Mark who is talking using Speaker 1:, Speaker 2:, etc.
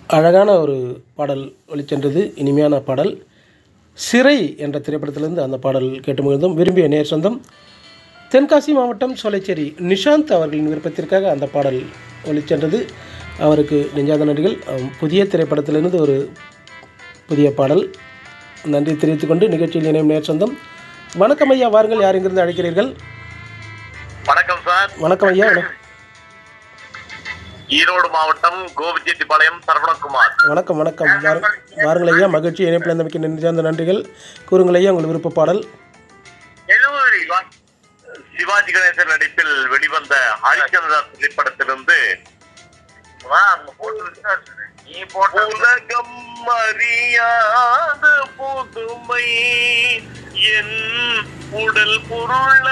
Speaker 1: அழகான ஒரு பாடல் ஒலிச்சென்றது. இனிமையான பாடல். சிறை என்ற திரைப்படத்திலிருந்து அந்த பாடல் கேட்டு மகிழ்ந்தோம். விரும்பிய நேர் சொந்தம் தென்காசி மாவட்டம் சோலைச்சேரி நிஷாந்த் அவர்களின் விருப்பத்திற்காக அந்த பாடல் ஒலிச்சென்றது. அவருக்கு நெஞ்சாத நன்றிகள். புதிய திரைப்படத்திலிருந்து ஒரு புதிய பாடல். நன்றி தெரிவித்துக்கொண்டு நிகழ்ச்சியில் இணையும் நேர் சொந்தம். வணக்கம் ஐயா, வாருங்கள். யார் எங்கிருந்து அழைக்கிறீர்கள்?
Speaker 2: வணக்கம் சார்.
Speaker 1: வணக்கம் ஐயா.
Speaker 2: ஈரோடு மாவட்டம் கோபிச்செட்டிப்பாளையம் சரவணகுமார்.
Speaker 1: வணக்கம் வணக்கம். வாருங்கள் ஐயா. மகிழ்ச்சி. இணைப்பில் இருந்தமைக்கு நெஞ்சார்ந்த நன்றிகள். கூறுங்கள் ஐயா உங்கள் விருப்ப பாடல்.
Speaker 2: சிவாஜி கணேசன் நடிப்பில் வெளிவந்த ஹரிச்சந்திரா திரைப்படத்திலிருந்து உலகம் அறியாத புதுமை என் உடல் பொருள்